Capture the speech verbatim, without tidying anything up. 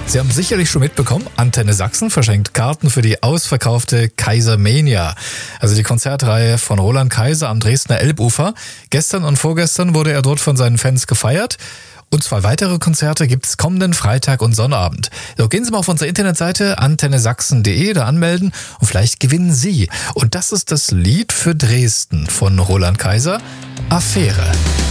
Sie haben sicherlich schon mitbekommen, Antenne Sachsen verschenkt Karten für die ausverkaufte Kaisermania. Also die Konzertreihe von Roland Kaiser am Dresdner Elbufer. Gestern und vorgestern wurde er dort von seinen Fans gefeiert. Und zwei weitere Konzerte gibt es kommenden Freitag und Sonnabend. So, gehen Sie mal auf unsere Internetseite antenne sachsen punkt de, da anmelden und vielleicht gewinnen Sie. Und das ist das Lied für Dresden von Roland Kaiser, Affäre.